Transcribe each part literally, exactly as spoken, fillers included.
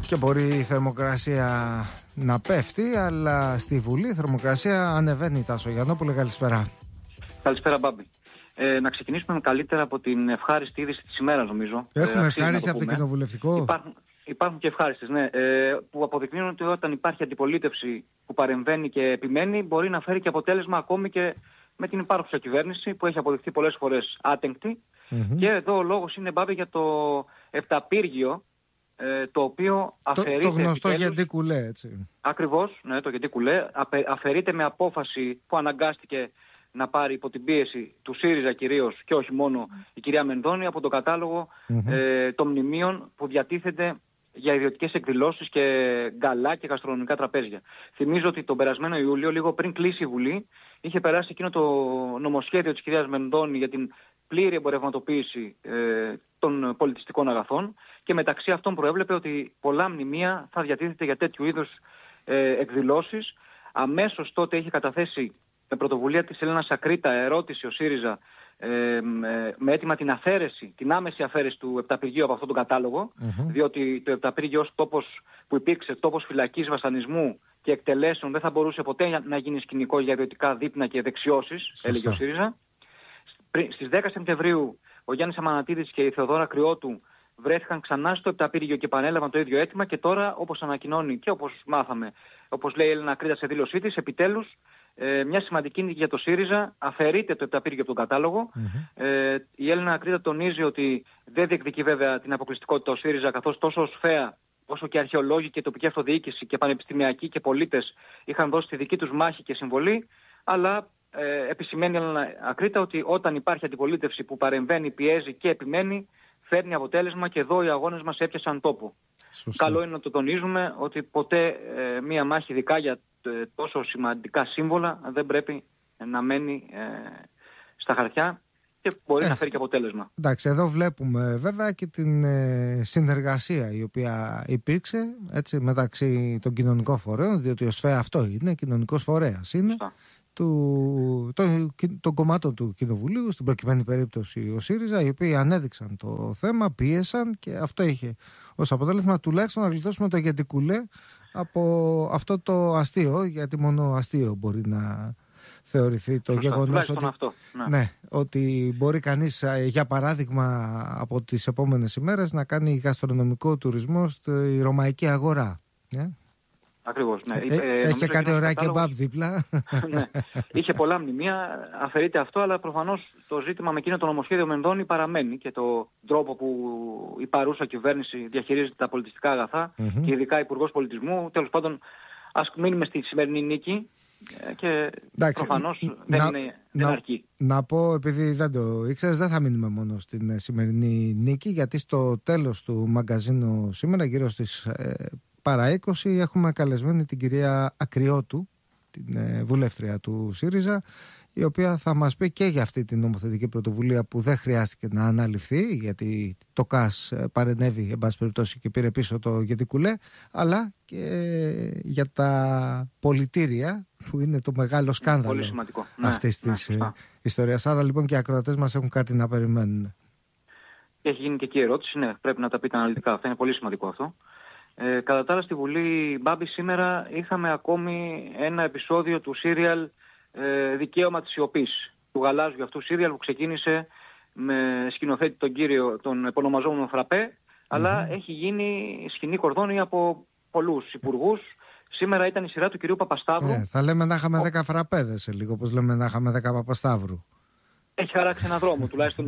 Και μπορεί η θερμοκρασία να πέφτει, αλλά στη Βουλή η θερμοκρασία ανεβαίνει. Τάσο Γιαννόπουλε, καλησπέρα. Καλησπέρα, Μπάμπη. Ε, να ξεκινήσουμε καλύτερα από την ευχάριστη είδηση της ημέρας, νομίζω. Έχουμε ε, ευχάριστη από το κοινοβουλευτικό. Υπάρχουν, υπάρχουν και ευχάριστες, ναι. Ε, που αποδεικνύουν ότι όταν υπάρχει αντιπολίτευση που παρεμβαίνει και επιμένει, μπορεί να φέρει και αποτέλεσμα ακόμη και με την υπάρχουσα κυβέρνηση που έχει αποδειχθεί πολλές φορές άτεγκτη. Mm-hmm. Και εδώ ο λόγος είναι, Μπάμπη, για το επταπύργιο. Ε, το οποίο αφαιρείται. Το, το γνωστό γιατί κουλέ, έτσι. Ακριβώς, ναι, το γιατί κουλέ. Αφαιρείται με απόφαση που αναγκάστηκε να πάρει υπό την πίεση του ΣΥΡΙΖΑ κυρίως και όχι μόνο η κυρία Μενδώνη από το κατάλογο mm-hmm. ε, των μνημείων που διατίθεται για ιδιωτικές εκδηλώσεις και γκαλά και γαστρονομικά τραπέζια. Θυμίζω ότι τον περασμένο Ιούλιο, λίγο πριν κλείσει η Βουλή, είχε περάσει εκείνο το νομοσχέδιο της κυρίας Μενδώνη για την πλήρη εμπορευματοποίηση ε, των πολιτιστικών αγαθών και μεταξύ αυτών προέβλεπε ότι πολλά μνημεία θα διατίθεται για τέτοιου είδους ε, εκδηλώσεις. Αμέσως τότε είχε καταθέσει με πρωτοβουλία της Ελένας Ακρίτα ερώτηση ο ΣΥΡΙΖΑ ε, ε, με αίτημα την αφαίρεση, την άμεση αφαίρεση του επταπηργείου από αυτόν τον κατάλογο, mm-hmm. διότι το επταπύργιο ως τόπος που υπήρξε τόπος φυλακής, βασανισμού και εκτελέσεων δεν θα μπορούσε ποτέ να γίνει σκηνικό για ιδιωτικά δείπνα και δεξιώσεις, έλεγε ο ΣΥΡΙΖΑ. Στις δέκα Σεπτεμβρίου ο Γιάννης Αμανατίδης και η Θεοδόρα Κρυότου βρέθηκαν ξανά στο επταπύργιο και επανέλαβαν το ίδιο αίτημα και τώρα, όπως ανακοινώνει και όπως μάθαμε, όπως λέει η Έλληνα Ακρίτα σε δήλωσή της, επιτέλους ε, μια σημαντική νίκη για το ΣΥΡΙΖΑ, αφαιρείται το επταπύργιο από τον κατάλογο. Mm-hmm. Ε, η Έλληνα Ακρίτα τονίζει ότι δεν διεκδικεί βέβαια την αποκλειστικότητα ο ΣΥΡΙΖΑ, καθώς τόσο ο ΣΦΕΑ όσο και αρχαιολόγοι και τοπική αυτοδιοίκηση και πανεπιστημιακοί και πολίτες είχαν δώσει τη δική τους μάχη και συμβολή, αλλά Ε, επισημαίνει Ακρίτα ότι όταν υπάρχει αντιπολίτευση που παρεμβαίνει, πιέζει και επιμένει, φέρνει αποτέλεσμα και εδώ οι αγώνες μας έπιασαν τόπο. Σωστά. Καλό είναι να το τονίζουμε ότι ποτέ ε, μία μάχη ειδικά για ε, τόσο σημαντικά σύμβολα δεν πρέπει ε, να μένει ε, στα χαρτιά και μπορεί ε, να φέρει και αποτέλεσμα. Εντάξει, εδώ βλέπουμε βέβαια και την ε, συνεργασία η οποία υπήρξε έτσι, μεταξύ των κοινωνικών φορέων, διότι ο ΣΦΕΑ αυτό είναι, κοινωνικός φορέας είναι. Σωστά. Του, το, των κομμάτων του Κοινοβουλίου, στην προκειμένη περίπτωση ο ΣΥΡΙΖΑ, οι οποίοι ανέδειξαν το θέμα, πίεσαν και αυτό είχε ως αποτέλεσμα τουλάχιστον να γλιτώσουμε το γιατί κουλέ από αυτό το αστείο, γιατί μόνο αστείο μπορεί να θεωρηθεί το Σωστά, γεγονός ότι, αυτό, ναι. Ναι, ότι μπορεί κανείς για παράδειγμα από τις επόμενες ημέρες να κάνει γαστρονομικό τουρισμό στη ρωμαϊκή αγορά. Yeah. Ακριβώς, ναι. Ε, ε, έχει κάτι ωραία κεμπάπ δίπλα. Ναι. Είχε πολλά μνημεία, αφαιρείται αυτό, αλλά προφανώς το ζήτημα με εκείνο το νομοσχέδιο Μενδώνη παραμένει και το τρόπο που η παρούσα κυβέρνηση διαχειρίζεται τα πολιτιστικά αγαθά mm-hmm. και ειδικά Υπουργός Πολιτισμού. Τέλος πάντων, ας μείνουμε στη σημερινή νίκη και εντάξει, προφανώς δεν να, είναι να, αρκεί. Να πω, επειδή δεν το ήξερες, δεν θα μείνουμε μόνο στην σημερινή νίκη, γιατί στο τέλος του μαγκαζίνου σήμερα, γύρω στις Ε, παρά είκοσι, έχουμε καλεσμένη την κυρία Ακριότου, την ε, βουλεύτρια του ΣΥΡΙΖΑ, η οποία θα μας πει και για αυτή την νομοθετική πρωτοβουλία που δεν χρειάστηκε να αναλυφθεί, γιατί το ΚΑΣ παρενέβη, εν πάση περιπτώσει, και πήρε πίσω το γιατί κουλέ, αλλά και για τα πολιτήρια, που είναι το μεγάλο σκάνδαλο αυτής ναι, της ναι, ιστορίας. Άρα λοιπόν και οι ακροατές μας έχουν κάτι να περιμένουν. Έχει γίνει και εκεί ερώτηση, ναι, πρέπει να τα πείτε αναλυτικά. Αυτό είναι πολύ σημαντικό αυτό. Ε, κατά τα άλλα στη Βουλή, Μπάμπη, σήμερα είχαμε ακόμη ένα επεισόδιο του σύριαλ ε, Δικαίωμα της Σιωπής, του γαλάζιου αυτού σύριαλ που ξεκίνησε με σκηνοθέτη τον κύριο, τον επωνομαζόμενο Φραπέ, mm-hmm. αλλά έχει γίνει σκηνή κορδόνη από πολλούς υπουργούς. Σήμερα ήταν η σειρά του κυρίου Παπασταύρου. Ε, θα λέμε να είχαμε δέκα φραπέδες σε λίγο, όπως λέμε να είχαμε δέκα Παπασταύρου. Έχει χαράξει έναν δρόμο, τουλάχιστον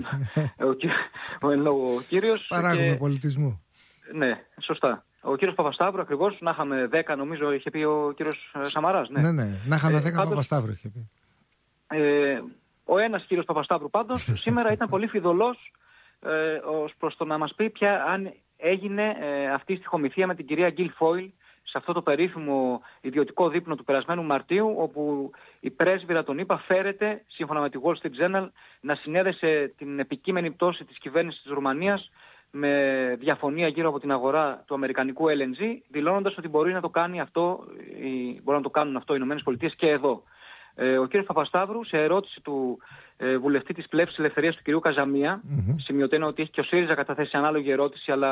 ο εν λόγω κύριος. Παράγουμε και... πολιτισμού. Ναι, σωστά. Ο κύριος Παπασταύρου ακριβώς, να είχαμε δέκα νομίζω είχε πει ο κύριος Σαμαράς. Ναι, ναι, ναι να είχαμε δέκα ε, πάντως, Παπασταύρου είχε πει. Ε, ο ένας κύριος Παπασταύρου πάντως σήμερα ήταν πολύ φιδωλός ε, ως προς το να μας πει ποια αν έγινε ε, αυτή η στοιχομηθεία με την κυρία Γκίλ Φόιλ σε αυτό το περίφημο ιδιωτικό δείπνο του περασμένου Μαρτίου, όπου η πρέσβυρα των ΗΠΑ φέρεται, σύμφωνα με τη Wall Street Journal, να συνέδεσε την επικείμενη πτώση της κυβέρνησης της Ρουμανίας με διαφωνία γύρω από την αγορά του αμερικανικού ελ εν τζι, δηλώνοντας ότι μπορεί να το κάνει αυτό, μπορεί να το κάνουν αυτό οι ΗΠΑ και εδώ. Ε, ο κ. Παπασταύρου, σε ερώτηση του ε, βουλευτή της Πλεύσης Ελευθερίας του κ. Καζαμία, mm-hmm. σημειωτένω ότι έχει και ο ΣΥΡΙΖΑ καταθέσει ανάλογη ερώτηση, αλλά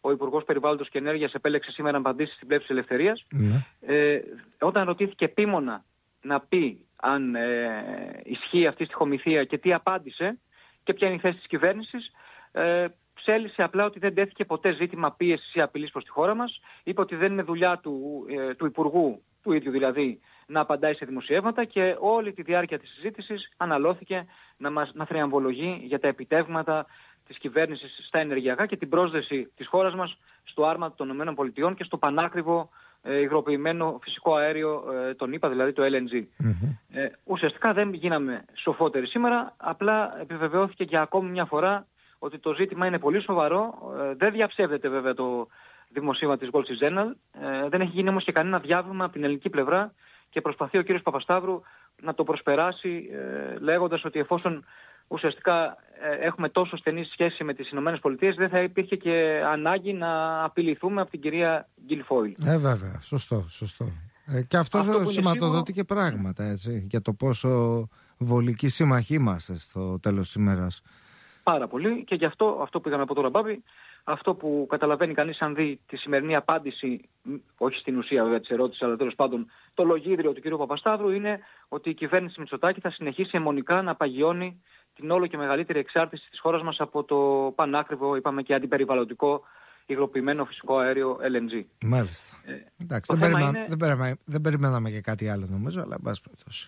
ο Υπουργός Περιβάλλοντος και Ενέργειας επέλεξε σήμερα να απαντήσει στην Πλεύση της Ελευθερίας. Ναι. Ε, όταν ρωτήθηκε επίμονα να πει αν ε, ισχύει αυτή η στοιχομηθεία και τι απάντησε και ποια είναι η θέση της κυβέρνησης, ε, ψέλισε απλά ότι δεν τέθηκε ποτέ ζήτημα πίεσης ή απειλής προς τη χώρα μας. Είπε ότι δεν είναι δουλειά του, ε, του Υπουργού, του ίδιου δηλαδή, να απαντάει σε δημοσιεύματα, και όλη τη διάρκεια της συζήτησης αναλώθηκε να μας να θριαμβολογεί για τα επιτεύγματα της κυβέρνησης στα ενεργειακά και την πρόσδεση της χώρας μας στο άρμα των ΗΠΑ και στο πανάκριβο ε, υγροποιημένο φυσικό αέριο, ε, τον είπα δηλαδή το ελ εν τζι. Mm-hmm. Ε, ουσιαστικά δεν γίναμε σοφότεροι σήμερα, απλά επιβεβαιώθηκε για ακόμη μια φορά ότι το ζήτημα είναι πολύ σοβαρό. Ε, δεν διαψεύδεται βέβαια το δημοσίευμα της Wall Street Journal, ε, δεν έχει γίνει όμως και κανένα διάβημα από την ελληνική πλευρά και προσπαθεί ο κύριος Παπασταύρου να το προσπεράσει ε, λέγοντας ότι εφόσον ουσιαστικά ε, έχουμε τόσο στενή σχέση με τις Ηνωμένες Πολιτείες, δεν θα υπήρχε και ανάγκη να απειληθούμε από την κυρία Γκιλφόιλ. Ε, βέβαια. Σωστό, σωστό. Ε, και αυτό, αυτό σηματοδοτεί και πράγματα, έτσι, για το πόσο βολική σύμμαχοι είμαστε στο τέλος της ημέρας. Πάρα πολύ, και γι' αυτό, αυτό που είδαμε από τώρα, Μπάμπη, αυτό που καταλαβαίνει κανείς αν δει τη σημερινή απάντηση, όχι στην ουσία βέβαια της ερώτησης, αλλά τέλος πάντων το λογίδριο του κ. Παπασταύρου, είναι ότι η κυβέρνηση Μητσοτάκη θα συνεχίσει αιμονικά να παγιώνει την όλο και μεγαλύτερη εξάρτηση της χώρας μας από το πανάκριβο, είπαμε, και αντιπεριβαλλοντικό υγροποιημένο φυσικό αέριο ελ εν τζι. Μάλιστα. Ε, Εντάξει, δεν, περιμένα, είναι... δεν, περιμένα, δεν περιμέναμε και κάτι άλλο νομίζω, αλλά εν πάση περιπτώσει.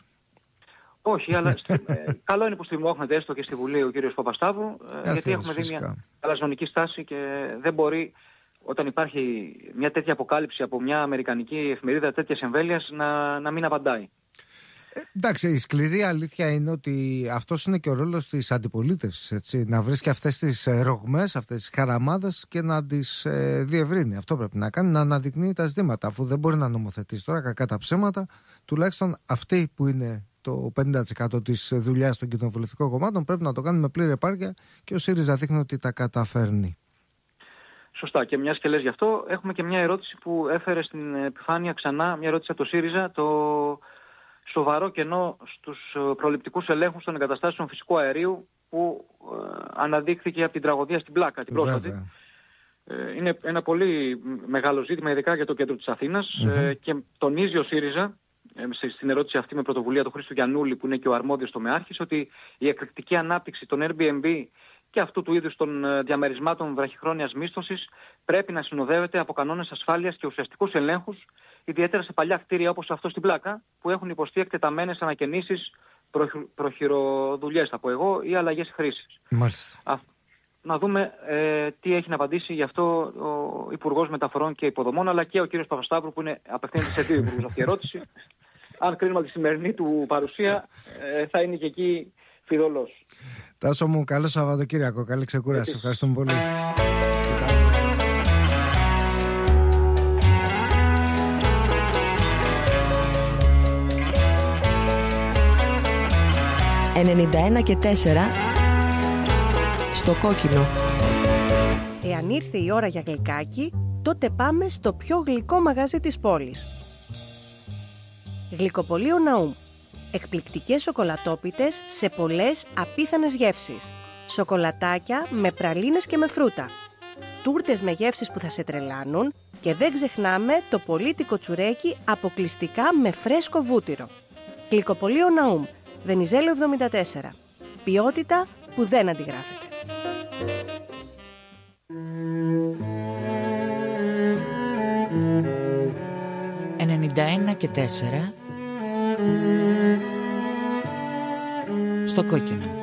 Όχι, αλλά ε, καλό είναι που στριμώχνεται έστω και στη Βουλή ο κύριος Παπασταύρου, ε, γιατί έχουμε δει μια αλαζονική στάση και δεν μπορεί, όταν υπάρχει μια τέτοια αποκάλυψη από μια αμερικανική εφημερίδα τέτοιας εμβέλειας, να, να μην απαντάει. Ε, εντάξει, η σκληρή αλήθεια είναι ότι αυτός είναι και ο ρόλος της αντιπολίτευσης, έτσι, να βρίσκει αυτές τις ρογμές, αυτές τις χαραμάδες και να τις ε, διευρύνει. Αυτό πρέπει να κάνει, να αναδεικνύει τα ζητήματα. Αφού δεν μπορεί να νομοθετήσει τώρα κακά τα ψέματα, τουλάχιστον αυτοί που είναι το πενήντα τοις εκατό της δουλειάς των κοινοβουλευτικών κομμάτων πρέπει να το κάνει με πλήρη επάρκεια, και ο ΣΥΡΙΖΑ δείχνει ότι τα καταφέρνει. Σωστά. Και μιας και λες γι' αυτό, έχουμε και μια ερώτηση που έφερε στην επιφάνεια ξανά, μια ερώτηση από το ΣΥΡΙΖΑ, το σοβαρό κενό στους προληπτικούς ελέγχους των εγκαταστάσεων φυσικού αερίου που ε, αναδείχθηκε από την τραγωδία στην Πλάκα την πρόσφατη. Ε, είναι ένα πολύ μεγάλο ζήτημα, ειδικά για το κέντρο της Αθήνας, mm-hmm. ε, και τονίζει ο ΣΥΡΙΖΑ στην ερώτηση αυτή με πρωτοβουλία του Χρήστου Γιαννούλη, που είναι και ο αρμόδιος τομεάρχης, ότι η εκρηκτική ανάπτυξη των Airbnb και αυτού του είδους των διαμερισμάτων βραχυχρόνιας μίσθωσης πρέπει να συνοδεύεται από κανόνες ασφάλειας και ουσιαστικούς ελέγχους, ιδιαίτερα σε παλιά κτίρια όπως αυτό στην Πλάκα, που έχουν υποστεί εκτεταμένες ανακαινήσεις, προχειροδουλειές θα πω εγώ, ή αλλαγές χρήσης. Μάλιστα. Α, να δούμε ε, τι έχει να απαντήσει γι' αυτό ο Υπουργός Μεταφορών και Υποδομών, αλλά και ο κύριος Παπασταύρου, που είναι απευθύνεται σε δύο υπουργούς αυτή η ερώτηση. Αν κρίνουμε τη σημερινή του παρουσία, ε, θα είναι και εκεί φιδωλός. Τάσο μου, καλό Σαββατοκύριακο, καλή ξεκούραση. Ευχαριστούμε πολύ. ενενήντα ένα και τέσσερα στο κόκκινο. Εάν ήρθε η ώρα για γλυκάκι, τότε πάμε στο πιο γλυκό μαγαζί της πόλης. Γλυκοπωλείο Ναούμ. Εκπληκτικές σοκολατόπιτες σε πολλές απίθανες γεύσεις. Σοκολατάκια με πραλίνες και με φρούτα. Τούρτες με γεύσεις που θα σε τρελάνουν, και δεν ξεχνάμε το πολίτικο τσουρέκι αποκλειστικά με φρέσκο βούτυρο. Γλυκοπωλείο Ναούμ, Βενιζέλο εβδομήντα τέσσερα. Ποιότητα που δεν αντιγράφεται. ενενήντα ένα και τέσσερα στο κόκκινο.